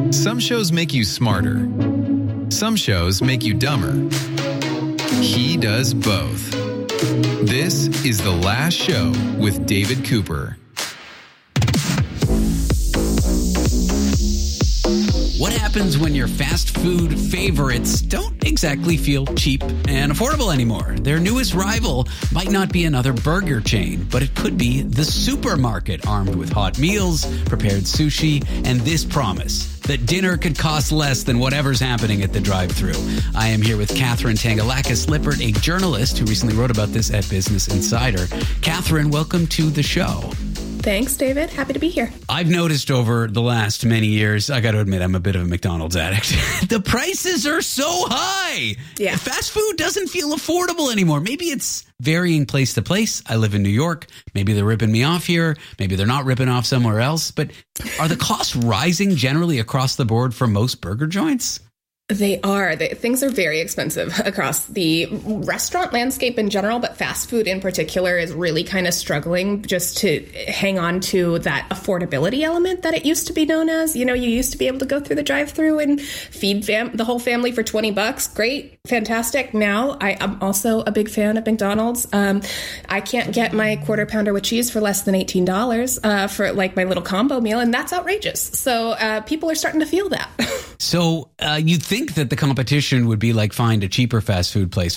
Some shows make you smarter. Some shows make you dumber. He does both. This is The Last Show with David Cooper. What happens when your fast food favorites don't exactly feel cheap and affordable anymore? Their newest rival might not be another burger chain, but it could be the supermarket armed with hot meals, prepared sushi, and this promise that dinner could cost less than whatever's happening at the drive-thru. I am here with Catherine Tangalakis-Lippert, a journalist who recently wrote about this at Business Insider. Catherine, welcome to the show. Thanks, David. Happy to be here. I've noticed over the last many years, I got to admit, I'm a bit of a McDonald's addict. The prices are so high. Yeah. Fast food doesn't feel affordable anymore. Maybe it's varying place to place. I live in New York. Maybe they're ripping me off here. Maybe they're not ripping off somewhere else. But are the costs rising generally across the board for most burger joints? They are. Things are very expensive across the restaurant landscape in general, but fast food in particular is really kind of struggling just to hang on to that affordability element that it used to be known as. You know, you used to be able to go through the drive-thru and feed the whole family for $20. Great. Fantastic. Now, I'm also a big fan of McDonald's. I can't get my quarter pounder with cheese for less than $18 for like my little combo meal, and that's outrageous. So people are starting to feel that. So you'd think that the competition would be like find a cheaper fast food place,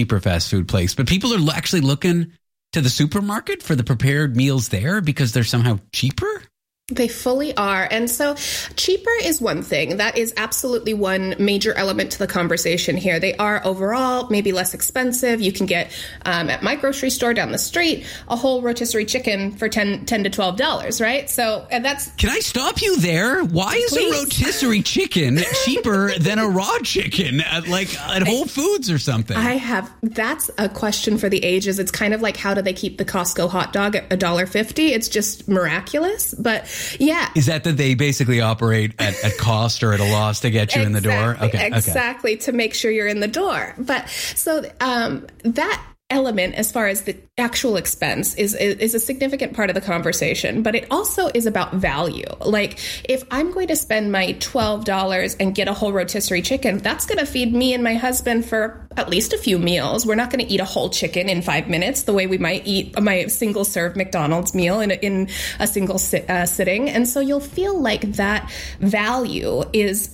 but people are actually looking to the supermarket for the prepared meals there because they're somehow cheaper? They fully are. And so cheaper is one thing. That is absolutely one major element to the conversation here. They are overall maybe less expensive. You can get at my grocery store down the street a whole rotisserie chicken for $10 to $12, right? So and that's... Can I stop you there? Why is a rotisserie chicken cheaper than a raw chicken at Whole Foods or something? That's a question for the ages. It's kind of like, how do they keep the Costco hot dog at $1.50? It's just miraculous. But yeah. Is that they basically operate at cost or at a loss to get you in the door? Okay. Exactly. To make sure you're in the door. But so that element, as far as the actual expense, is a significant part of the conversation, but it also is about value. Like, if I'm going to spend my $12 and get a whole rotisserie chicken, that's going to feed me and my husband for at least a few meals. We're not going to eat a whole chicken in 5 minutes the way we might eat my single serve McDonald's meal in a single sitting. And so you'll feel like that value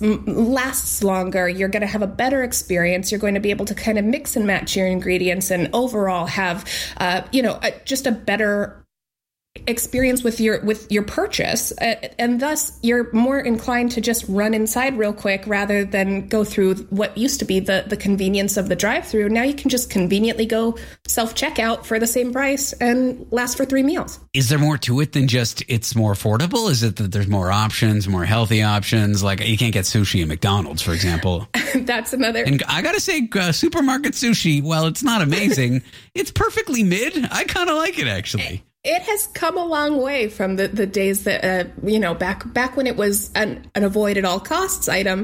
lasts longer. You're going to have a better experience. You're going to be able to kind of mix and match your ingredients and overall have just a better experience with your purchase, and thus you're more inclined to just run inside real quick rather than go through what used to be the convenience of the drive-thru. Now you can just conveniently go self-checkout for the same price and last for 3 meals. Is there more to it than just it's more affordable? Is it that there's more options, more healthy options? Like, you can't get sushi at McDonald's, for example. That's another. And I gotta say, supermarket sushi, while it's not amazing, it's perfectly mid. I kind of like it, actually. It has come a long way from the days that, back when it was an avoid at all costs item.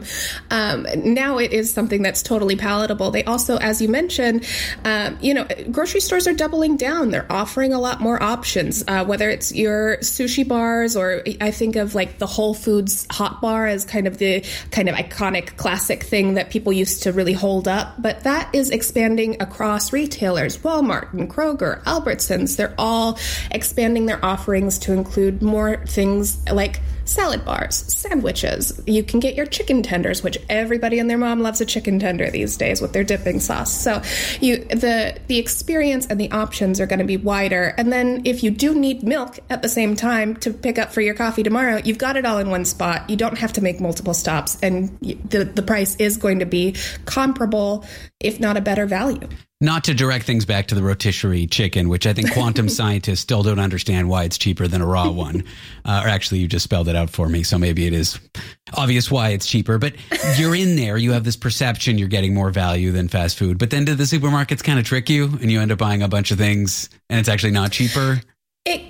Now it is something that's totally palatable. They also, as you mentioned, grocery stores are doubling down. They're offering a lot more options, whether it's your sushi bars, or I think of like the Whole Foods hot bar as kind of the kind of iconic classic thing that people used to really hold up. But that is expanding across retailers. Walmart and Kroger, Albertsons, they're all expanding their offerings to include more things like salad bars, sandwiches. You can get your chicken tenders, which everybody and their mom loves a chicken tender these days with their dipping sauce. So the experience and the options are going to be wider. And then if you do need milk at the same time to pick up for your coffee tomorrow, you've got it all in one spot. You don't have to make multiple stops, and the price is going to be comparable, if not a better value. Not to direct things back to the rotisserie chicken, which I think quantum scientists still don't understand why it's cheaper than a raw one. Or actually, you just spelled it out for me, so maybe it is obvious why it's cheaper. But you're in there. You have this perception you're getting more value than fast food. But then do the supermarkets kind of trick you, and you end up buying a bunch of things, and it's actually not cheaper? It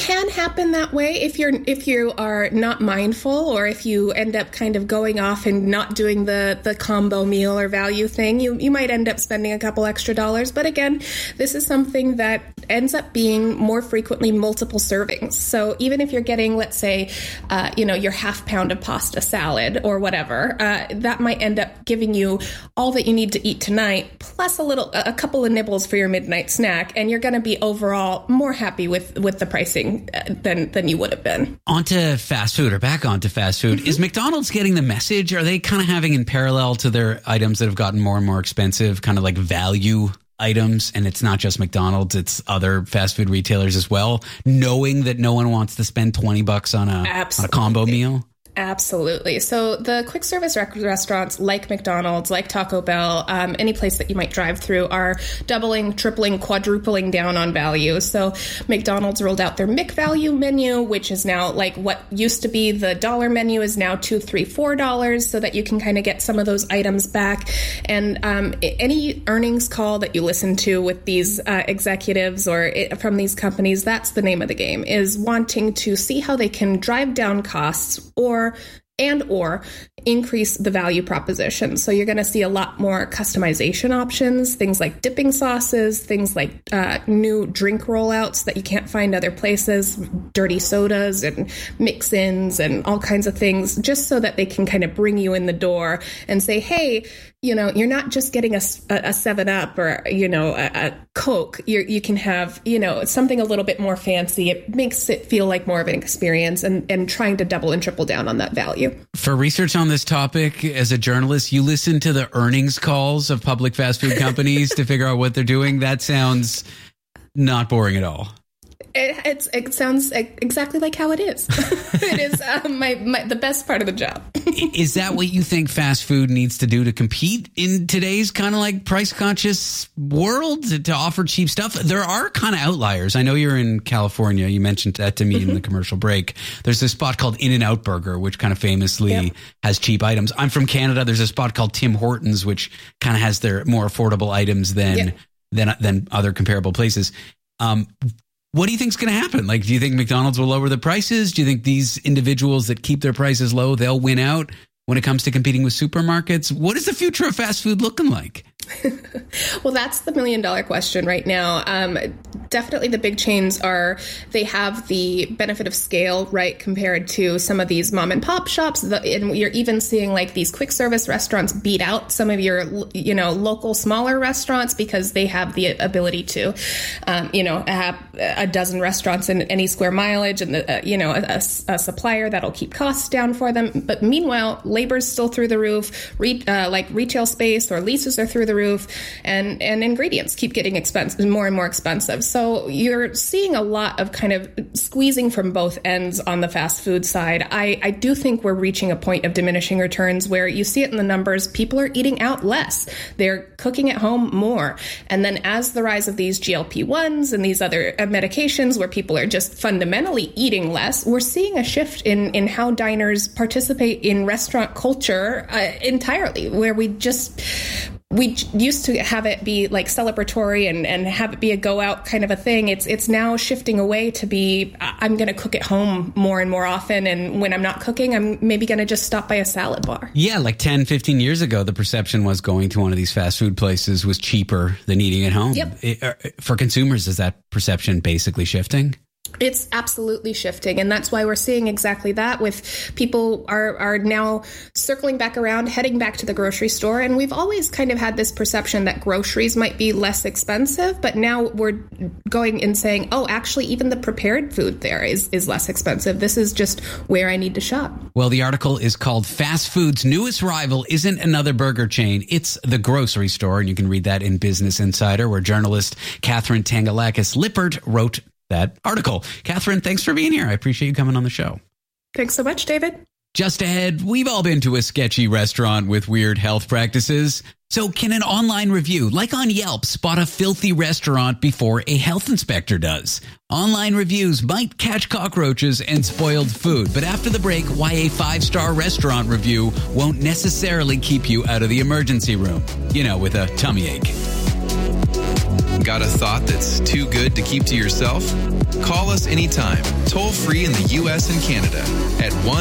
can happen that way if you are not mindful, or if you end up kind of going off and not doing the combo meal or value thing. You might end up spending a couple extra dollars. But again, this is something that ends up being more frequently multiple servings. So even if you're getting, let's say, your half pound of pasta salad or whatever, that might end up giving you all that you need to eat tonight, plus a couple of nibbles for your midnight snack, and you're going to be overall more happy with the pricing than you would have been. Back onto fast food. Is McDonald's getting the message? Are they kind of having in parallel to their items that have gotten more and more expensive, kind of like value items, and it's not just McDonald's, it's other fast food retailers as well, knowing that no one wants to spend $20 on a combo meal? Absolutely. So the quick service restaurants like McDonald's, like Taco Bell, any place that you might drive through are doubling, tripling, quadrupling down on value. So McDonald's rolled out their McValue menu, which is now like what used to be the dollar menu is now $2, $3, $4, so that you can kind of get some of those items back. And any earnings call that you listen to with these executives or from these companies, that's the name of the game, is wanting to see how they can drive down costs or increase the value proposition. So you're going to see a lot more customization options, things like dipping sauces, things like new drink rollouts that you can't find other places, dirty sodas and mix-ins and all kinds of things, just so that they can kind of bring you in the door and say, hey, you're not just getting a 7-Up or, a Coke. You can have, something a little bit more fancy. It makes it feel like more of an experience, and trying to double and triple down on that value. For research on this topic, as a journalist, you listen to the earnings calls of public fast food companies to figure out what they're doing. That sounds not boring at all. It sounds exactly like how it is. It is the best part of the job. Is that what you think fast food needs to do to compete in today's kind of like price conscious world, to offer cheap stuff? There are kind of outliers. I know you're in California. You mentioned that to me in the commercial break. There's this spot called In-N-Out Burger, which kind of famously has cheap items. I'm from Canada. There's a spot called Tim Hortons, which kind of has their more affordable items than other comparable places. What do you think is going to happen? Like, do you think McDonald's will lower the prices? Do you think these individuals that keep their prices low, they'll win out when it comes to competing with supermarkets? What is the future of fast food looking like? Well, that's the $1 million question right now. Definitely the big chains they have the benefit of scale, right, compared to some of these mom and pop shops. And you're even seeing like these quick service restaurants beat out some of your, local smaller restaurants, because they have the ability to, have a dozen restaurants in any square mileage, and a supplier that'll keep costs down for them. But meanwhile, labor's still through the roof. Like retail space or leases are through the roof, and ingredients keep getting more and more expensive. So you're seeing a lot of kind of squeezing from both ends on the fast food side. I do think we're reaching a point of diminishing returns where you see it in the numbers. People are eating out less. They're cooking at home more. And then as the rise of these GLP-1s and these other medications where people are just fundamentally eating less, we're seeing a shift in how diners participate in restaurant culture entirely, where we used to have it be like celebratory and have it be a go out kind of a thing. It's now shifting away to be, I'm going to cook at home more and more often. And when I'm not cooking, I'm maybe going to just stop by a salad bar. Yeah, like 10, 15 years ago, the perception was going to one of these fast food places was cheaper than eating at home. Yep. For consumers, is that perception basically shifting? It's absolutely shifting, and that's why we're seeing exactly that, with people are now circling back around, heading back to the grocery store. And we've always kind of had this perception that groceries might be less expensive, but now we're going and saying, oh, actually, even the prepared food there is less expensive. This is just where I need to shop. Well, the article is called Fast Food's Newest Rival Isn't Another Burger Chain, It's the Grocery Store. And you can read that in Business Insider, where journalist Catherine Tangalakis-Lippert wrote that article. Catherine, thanks for being here. I appreciate you coming on the show. Thanks so much, David. Just ahead, we've all been to a sketchy restaurant with weird health practices. So can an online review, like on Yelp, spot a filthy restaurant before a health inspector does? Online reviews might catch cockroaches and spoiled food, but after the break, why a 5-star restaurant review won't necessarily keep you out of the emergency room, with a tummy ache. Got a thought that's too good to keep to yourself? Call us anytime, toll free in the U.S. and Canada at